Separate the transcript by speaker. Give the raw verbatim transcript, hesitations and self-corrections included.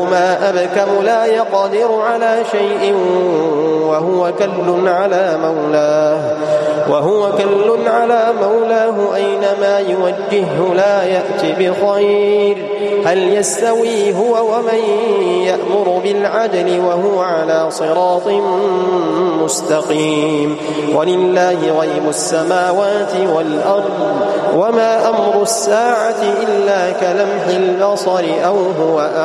Speaker 1: ما أبكم لا يقدر على شيء وهو كل على مولاه وهو كل على مولاه أينما يوجهه لا يأتي بخير. هل يستوي هو ومن يأمر بالعدل وهو على صراط مستقيم؟ ولله غيب السماوات والأرض وما أمر الساعة إلا كلمح البصر أو هو